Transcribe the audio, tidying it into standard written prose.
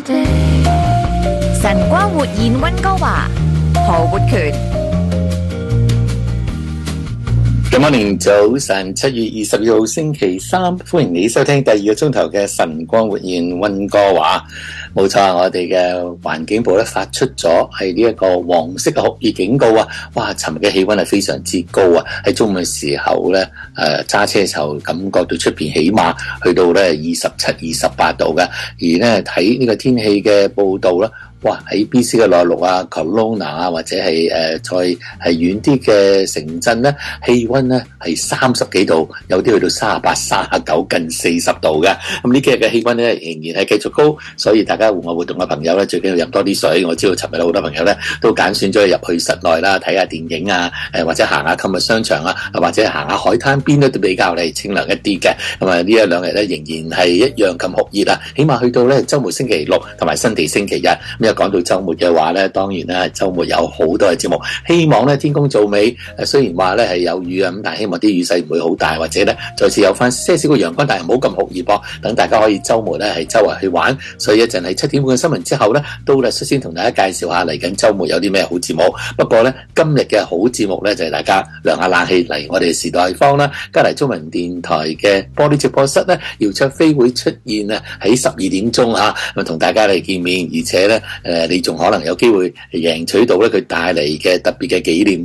晨光活現溫哥華，何活權。 Good morning，早晨，7月22號星期三，歡迎你收聽第二個鐘頭嘅晨光活現溫哥華。冇錯，我哋嘅環境部咧發出咗係呢一個黃色嘅酷熱警告啊！哇，尋日嘅氣溫係非常之高啊！喺中午嘅時候咧，揸車就感覺到出邊起碼去到咧27、28度嘅，而咧睇呢個天氣嘅報道啦。哇！喺 BC 嘅內陸啊 Kelowna 啊，或者係再係遠啲嘅城鎮咧，氣溫咧係30幾度，有啲去到38、39近40度嘅。咁呢幾日嘅氣溫咧仍然係繼續高，所以大家戶外活動嘅朋友咧最緊要飲多啲水。我知道尋日好多朋友咧都揀選咗入去室內啦，睇下電影啊，或者行下購物商場啊，或者行下海灘邊咧都比較嚟清涼一啲嘅。咁啊呢一兩日咧仍然係一樣咁酷熱啊，起碼去到咧週末星期六同埋新地星期日。講到週末嘅話咧，當然啦，週末有好多嘅節目。希望咧天公造美，雖然話咧係有雨啊，咁但係希望啲雨勢唔會好大，或者咧再次有翻些少嘅陽光，但係唔好咁酷熱噃。等大家可以週末咧係周圍去玩。所以一陣喺7點半嘅新聞之後咧，都咧率先同大家介紹下嚟緊週末有啲咩好節目。不過咧今日嘅好節目咧就係大家涼下冷氣嚟我哋時代坊啦，加嚟中文電台嘅玻璃直播室咧，姚卓飛會出現啊喺12點鐘嚇，咁同大家嚟見面，而且咧你仲可能有機會贏取到咧佢帶嚟嘅特別嘅紀念